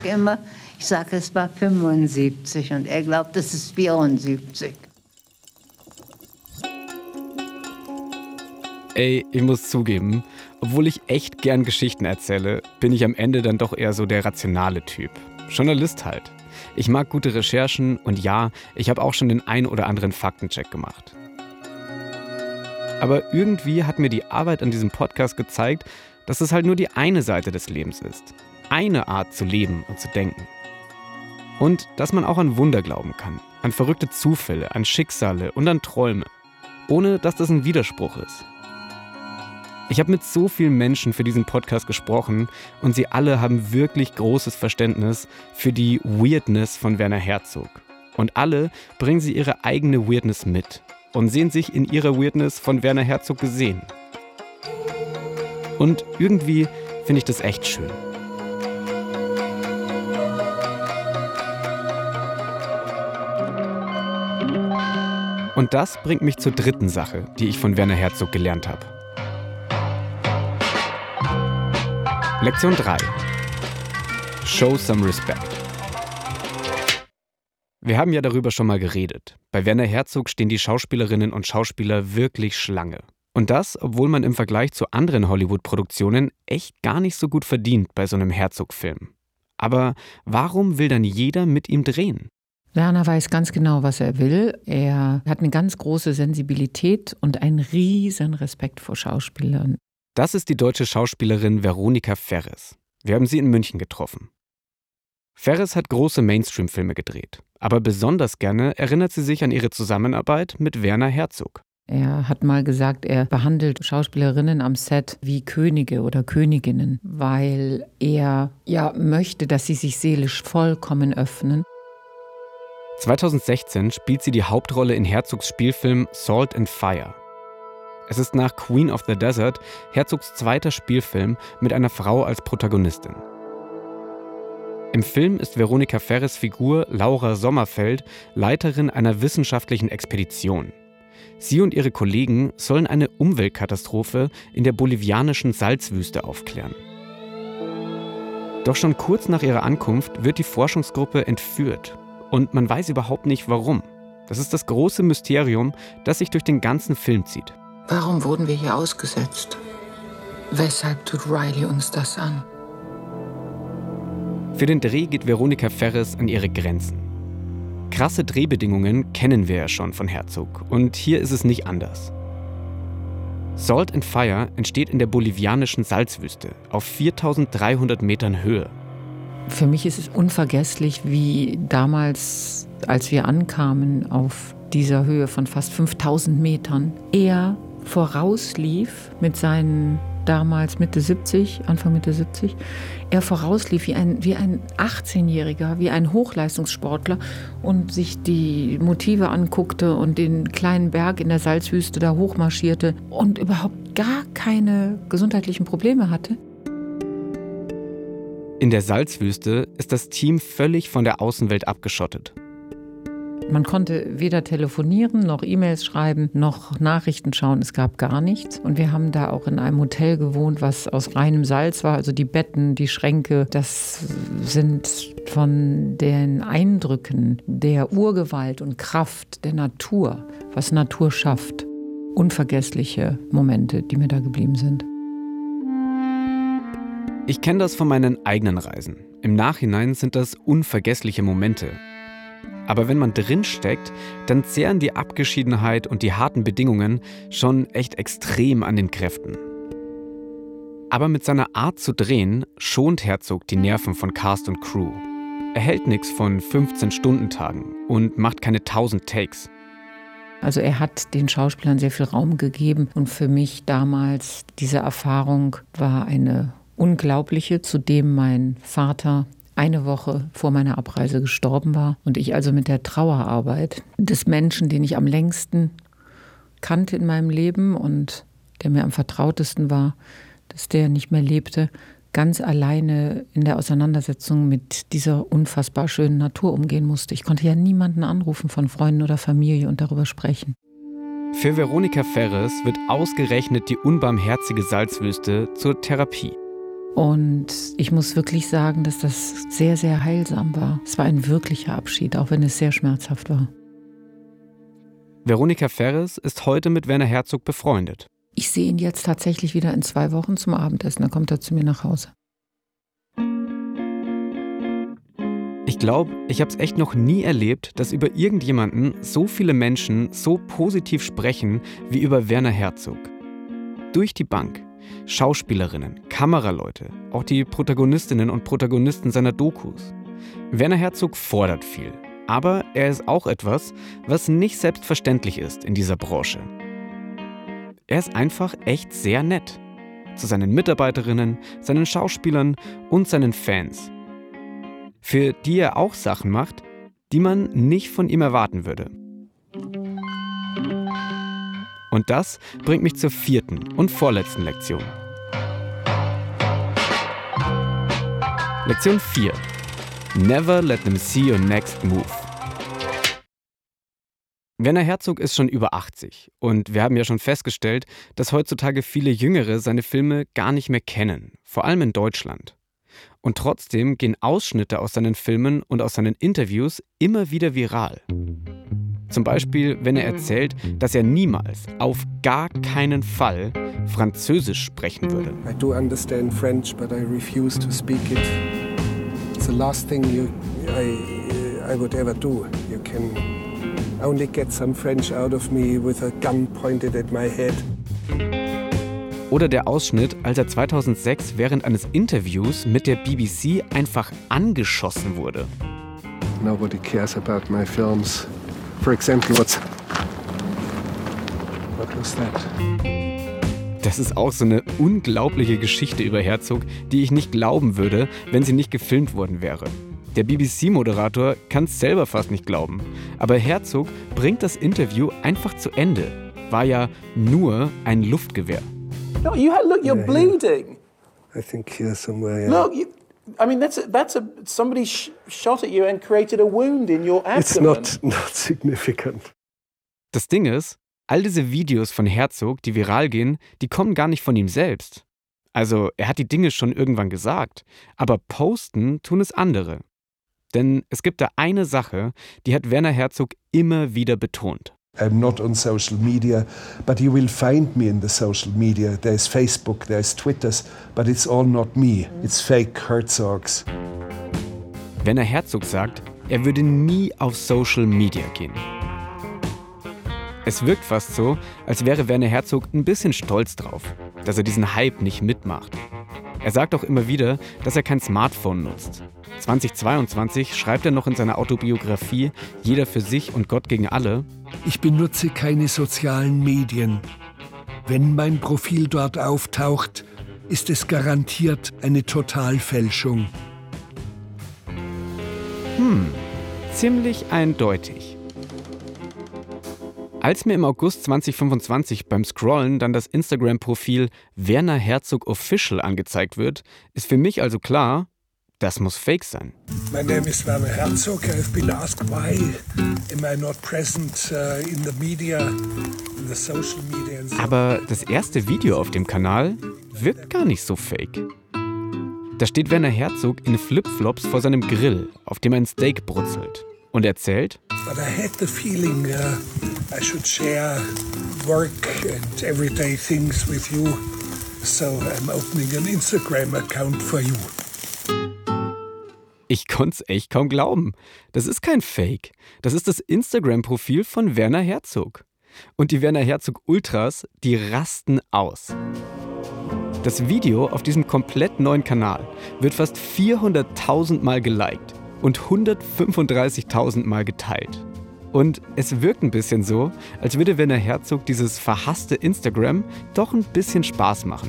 immer, ich sage, es war 75 und er glaubt, es ist 74. Ey, ich muss zugeben, obwohl ich echt gern Geschichten erzähle, bin ich am Ende dann doch eher so der rationale Typ. Journalist halt. Ich mag gute Recherchen und ja, ich habe auch schon den ein oder anderen Faktencheck gemacht. Aber irgendwie hat mir die Arbeit an diesem Podcast gezeigt, dass es halt nur die eine Seite des Lebens ist. Eine Art zu leben und zu denken. Und dass man auch an Wunder glauben kann, an verrückte Zufälle, an Schicksale und an Träume, ohne dass das ein Widerspruch ist. Ich habe mit so vielen Menschen für diesen Podcast gesprochen und sie alle haben wirklich großes Verständnis für die Weirdness von Werner Herzog. Und alle bringen sie ihre eigene Weirdness mit und sehen sich in ihrer Weirdness von Werner Herzog gesehen. Und irgendwie finde ich das echt schön. Und das bringt mich zur dritten Sache, die ich von Werner Herzog gelernt habe. Lektion 3. Show some respect. Wir haben ja darüber schon mal geredet. Bei Werner Herzog stehen die Schauspielerinnen und Schauspieler wirklich Schlange. Und das, obwohl man im Vergleich zu anderen Hollywood-Produktionen echt gar nicht so gut verdient bei so einem Herzog-Film. Aber warum will dann jeder mit ihm drehen? Werner weiß ganz genau, was er will. Er hat eine ganz große Sensibilität und einen riesen Respekt vor Schauspielern. Das ist die deutsche Schauspielerin Veronika Ferres. Wir haben sie in München getroffen. Ferres hat große Mainstream-Filme gedreht. Aber besonders gerne erinnert sie sich an ihre Zusammenarbeit mit Werner Herzog. Er hat mal gesagt, er behandelt Schauspielerinnen am Set wie Könige oder Königinnen, weil er möchte, dass sie sich seelisch vollkommen öffnen. 2016 spielt sie die Hauptrolle in Herzogs Spielfilm Salt and Fire. Es ist nach Queen of the Desert Herzogs zweiter Spielfilm mit einer Frau als Protagonistin. Im Film ist Veronika Ferres Figur Laura Sommerfeld Leiterin einer wissenschaftlichen Expedition. Sie und ihre Kollegen sollen eine Umweltkatastrophe in der bolivianischen Salzwüste aufklären. Doch schon kurz nach ihrer Ankunft wird die Forschungsgruppe entführt und man weiß überhaupt nicht warum. Das ist das große Mysterium, das sich durch den ganzen Film zieht. Warum wurden wir hier ausgesetzt? Weshalb tut Riley uns das an? Für den Dreh geht Veronika Ferres an ihre Grenzen. Krasse Drehbedingungen kennen wir ja schon von Herzog und hier ist es nicht anders. Salt and Fire entsteht in der bolivianischen Salzwüste auf 4300 Metern Höhe. Für mich ist es unvergesslich, wie damals, als wir ankamen auf dieser Höhe von fast 5000 Metern, er vorauslief mit seinen damals Anfang Mitte 70, er vorauslief wie ein 18-Jähriger, wie ein Hochleistungssportler und sich die Motive anguckte und den kleinen Berg in der Salzwüste da hochmarschierte und überhaupt gar keine gesundheitlichen Probleme hatte. In der Salzwüste ist das Team völlig von der Außenwelt abgeschottet. Man konnte weder telefonieren, noch E-Mails schreiben, noch Nachrichten schauen. Es gab gar nichts. Und wir haben da auch in einem Hotel gewohnt, was aus reinem Salz war. Also die Betten, die Schränke, das sind von den Eindrücken der Urgewalt und Kraft der Natur, was Natur schafft. Unvergessliche Momente, die mir da geblieben sind. Ich kenne das von meinen eigenen Reisen. Im Nachhinein sind das unvergessliche Momente. Aber wenn man drinsteckt, dann zehren die Abgeschiedenheit und die harten Bedingungen schon echt extrem an den Kräften. Aber mit seiner Art zu drehen schont Herzog die Nerven von Cast und Crew. Er hält nichts von 15-Stunden-Tagen und macht keine 1000 Takes. Also er hat den Schauspielern sehr viel Raum gegeben und für mich damals diese Erfahrung war eine unglaubliche, zudem mein Vater eine Woche vor meiner Abreise gestorben war und ich also mit der Trauerarbeit des Menschen, den ich am längsten kannte in meinem Leben und der mir am vertrautesten war, dass der nicht mehr lebte, ganz alleine in der Auseinandersetzung mit dieser unfassbar schönen Natur umgehen musste. Ich konnte ja niemanden anrufen von Freunden oder Familie und darüber sprechen. Für Veronika Ferres wird ausgerechnet die unbarmherzige Salzwüste zur Therapie. Und ich muss wirklich sagen, dass das sehr, sehr heilsam war. Es war ein wirklicher Abschied, auch wenn es sehr schmerzhaft war. Veronika Ferres ist heute mit Werner Herzog befreundet. Ich sehe ihn jetzt tatsächlich wieder in 2 Wochen zum Abendessen. Dann kommt er zu mir nach Hause. Ich glaube, ich habe es echt noch nie erlebt, dass über irgendjemanden so viele Menschen so positiv sprechen wie über Werner Herzog. Durch die Bank. Schauspielerinnen, Kameraleute, auch die Protagonistinnen und Protagonisten seiner Dokus. Werner Herzog fordert viel, aber er ist auch etwas, was nicht selbstverständlich ist in dieser Branche. Er ist einfach echt sehr nett. Zu seinen Mitarbeiterinnen, seinen Schauspielern und seinen Fans. Für die er auch Sachen macht, die man nicht von ihm erwarten würde. Und das bringt mich zur 4. und vorletzten Lektion. Lektion 4. Never let them see your next move. Werner Herzog ist schon über 80 und wir haben ja schon festgestellt, dass heutzutage viele Jüngere seine Filme gar nicht mehr kennen, vor allem in Deutschland. Und trotzdem gehen Ausschnitte aus seinen Filmen und aus seinen Interviews immer wieder viral. Zum Beispiel, wenn er erzählt, dass er niemals, auf gar keinen Fall, Französisch sprechen würde. I do understand French, but I refuse to speak it. It's the last thing I would ever do. You can only get some French out of me with a gun pointed at my head. Oder der Ausschnitt, als er 2006 während eines Interviews mit der BBC einfach angeschossen wurde. Nobody cares about my films. For example, what was that? Das ist auch so eine unglaubliche Geschichte über Herzog, die ich nicht glauben würde, wenn sie nicht gefilmt worden wäre. Der BBC-Moderator kann es selber fast nicht glauben. Aber Herzog bringt das Interview einfach zu Ende. War ja nur ein Luftgewehr. No, look, you're bleeding. I think here somewhere. Yeah. Look, somebody shot at you and created a wound in your abdomen. It's not significant. Das Ding ist, all diese Videos von Herzog, die viral gehen, die kommen gar nicht von ihm selbst. Also, er hat die Dinge schon irgendwann gesagt, aber posten tun es andere. Denn es gibt da eine Sache, die hat Werner Herzog immer wieder betont. I'm not on social media, but you will find me in the social media. There's Facebook, there's Twitters, but it's all not me. It's fake Herzogs. Werner Herzog sagt, er würde nie auf Social Media gehen. Es wirkt fast so, als wäre Werner Herzog ein bisschen stolz drauf, dass er diesen Hype nicht mitmacht. Er sagt auch immer wieder, dass er kein Smartphone nutzt. 2022 schreibt er noch in seiner Autobiografie Jeder für sich und Gott gegen alle: Ich benutze keine sozialen Medien. Wenn mein Profil dort auftaucht, ist es garantiert eine Totalfälschung. Ziemlich eindeutig. Als mir im August 2025 beim Scrollen dann das Instagram-Profil Werner Herzog Official angezeigt wird, ist für mich also klar, das muss fake sein. My name is Werner Herzog. I've been asked why am I not present in the media, in the social media. Aber das erste Video auf dem Kanal wirkt gar nicht so fake. Da steht Werner Herzog in Flipflops vor seinem Grill, auf dem ein Steak brutzelt, und erzählt: But I had the feeling I should share work and everyday things with you. So I'm opening an Instagram account for you. Ich konnte es echt kaum glauben. Das ist kein Fake. Das ist das Instagram-Profil von Werner Herzog. Und die Werner Herzog Ultras, die rasten aus. Das Video auf diesem komplett neuen Kanal wird fast 400.000 Mal geliked und 135.000 Mal geteilt. Und es wirkt ein bisschen so, als würde Werner Herzog dieses verhasste Instagram doch ein bisschen Spaß machen.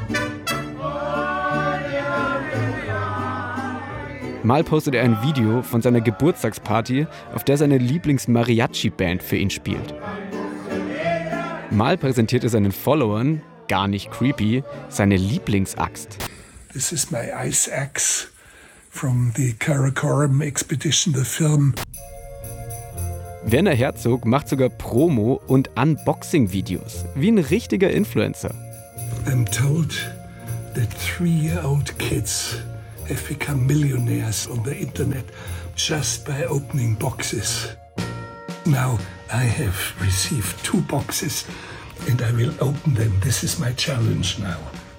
Mal postet er ein Video von seiner Geburtstagsparty, auf der seine Lieblings-Mariachi-Band für ihn spielt. Mal präsentiert er seinen Followern, gar nicht creepy, seine Lieblingsaxt. This is my ice axe from the Karakoram expedition, the film. Werner Herzog macht sogar Promo- und Unboxing-Videos, wie ein richtiger Influencer. I'm told that 3 old kids have become millionaires on the internet just by opening boxes. Now I have received 2 boxes and I will open them. This is my challenge now.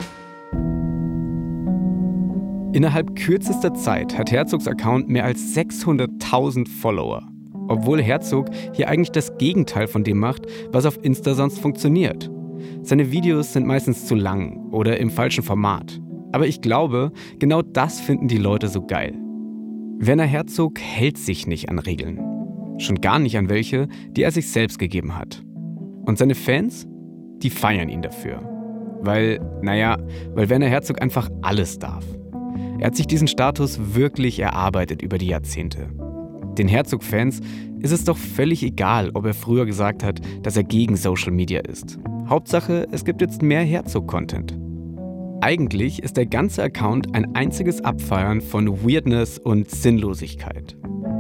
Innerhalb kürzester Zeit hat Herzogs Account mehr als 600.000 Follower. Obwohl Herzog hier eigentlich das Gegenteil von dem macht, was auf Insta sonst funktioniert. Seine Videos sind meistens zu lang oder im falschen Format. Aber ich glaube, genau das finden die Leute so geil. Werner Herzog hält sich nicht an Regeln. Schon gar nicht an welche, die er sich selbst gegeben hat. Und seine Fans, die feiern ihn dafür. Weil Werner Herzog einfach alles darf. Er hat sich diesen Status wirklich erarbeitet über die Jahrzehnte. Den Herzog-Fans ist es doch völlig egal, ob er früher gesagt hat, dass er gegen Social Media ist. Hauptsache, es gibt jetzt mehr Herzog-Content. Eigentlich ist der ganze Account ein einziges Abfeiern von Weirdness und Sinnlosigkeit.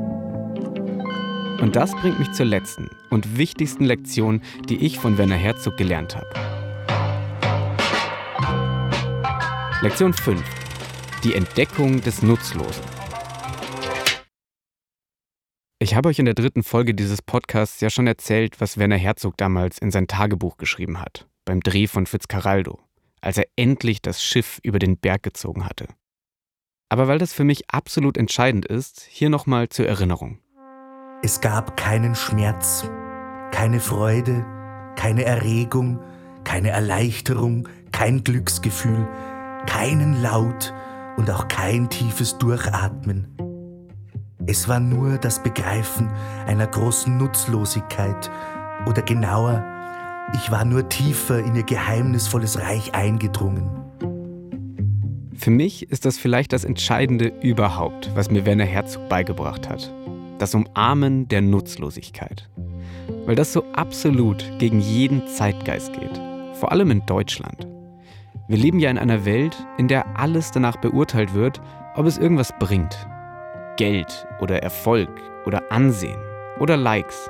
Und das bringt mich zur letzten und wichtigsten Lektion, die ich von Werner Herzog gelernt habe. Lektion 5. Die Entdeckung des Nutzlosen. Ich habe euch in der 3. Folge dieses Podcasts ja schon erzählt, was Werner Herzog damals in sein Tagebuch geschrieben hat, beim Dreh von Fitzcarraldo, als er endlich das Schiff über den Berg gezogen hatte. Aber weil das für mich absolut entscheidend ist, hier nochmal zur Erinnerung. Es gab keinen Schmerz, keine Freude, keine Erregung, keine Erleichterung, kein Glücksgefühl, keinen Laut und auch kein tiefes Durchatmen. Es war nur das Begreifen einer großen Nutzlosigkeit oder genauer, ich war nur tiefer in ihr geheimnisvolles Reich eingedrungen. Für mich ist das vielleicht das Entscheidende überhaupt, was mir Werner Herzog beigebracht hat. Das Umarmen der Nutzlosigkeit. Weil das so absolut gegen jeden Zeitgeist geht. Vor allem in Deutschland. Wir leben ja in einer Welt, in der alles danach beurteilt wird, ob es irgendwas bringt. Geld oder Erfolg oder Ansehen oder Likes.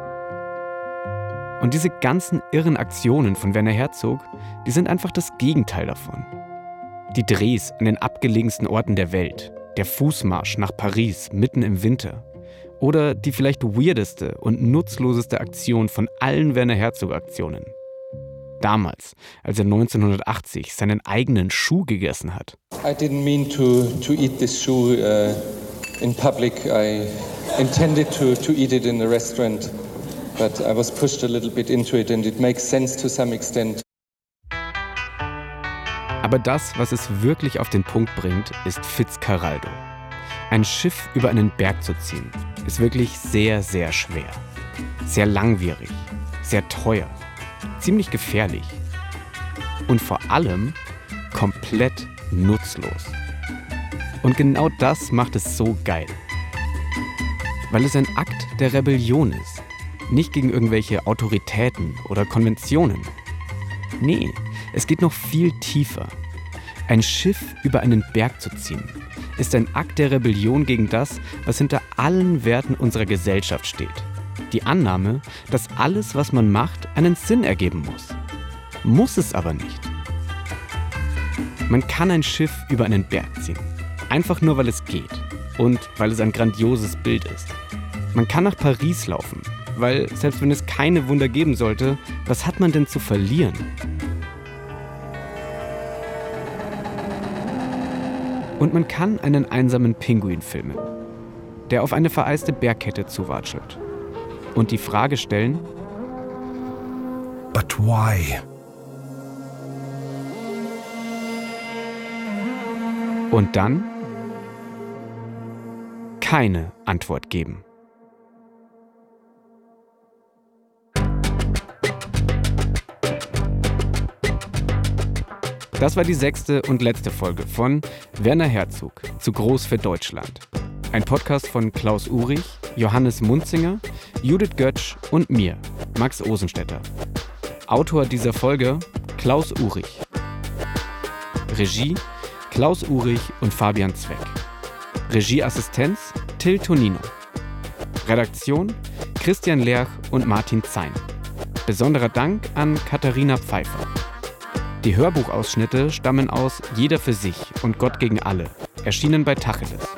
Und diese ganzen irren Aktionen von Werner Herzog, die sind einfach das Gegenteil davon. Die Drehs an den abgelegensten Orten der Welt, der Fußmarsch nach Paris mitten im Winter oder die vielleicht weirdeste und nutzloseste Aktion von allen Werner Herzog-Aktionen. Damals, als er 1980 seinen eigenen Schuh gegessen hat. I didn't mean to eat this shoe in public. I intended to eat it in a restaurant, but I was pushed a little bit into it and it makes sense to some extent. Aber das, was es wirklich auf den Punkt bringt, ist Fitzcarraldo. Ein Schiff über einen Berg zu ziehen, ist wirklich sehr, sehr schwer. Sehr langwierig, sehr teuer, ziemlich gefährlich und vor allem komplett nutzlos. Und genau das macht es so geil. Weil es ein Akt der Rebellion ist, nicht gegen irgendwelche Autoritäten oder Konventionen. Nee, es geht noch viel tiefer. Ein Schiff über einen Berg zu ziehen, ist ein Akt der Rebellion gegen das, was hinter allen Werten unserer Gesellschaft steht. Die Annahme, dass alles, was man macht, einen Sinn ergeben muss. Muss es aber nicht. Man kann ein Schiff über einen Berg ziehen. Einfach nur, weil es geht. Und weil es ein grandioses Bild ist. Man kann nach Paris laufen, weil selbst wenn es keine Wunder geben sollte, was hat man denn zu verlieren? Und man kann einen einsamen Pinguin filmen, der auf eine vereiste Bergkette zuwatschelt. Und die Frage stellen: But why? Und dann keine Antwort geben. Das war die 6. und letzte Folge von Werner Herzog, zu groß für Deutschland. Ein Podcast von Klaus Uhrig, Johannes Munzinger, Judith Götsch und mir, Max Osenstetter. Autor dieser Folge Klaus Uhrig. Regie Klaus Uhrig und Fabian Zweck. Regieassistenz Till Tonino. Redaktion Christian Lerch und Martin Zein. Besonderer Dank an Katharina Pfeiffer. Die Hörbuchausschnitte stammen aus Jeder für sich und Gott gegen alle, erschienen bei Tacheles.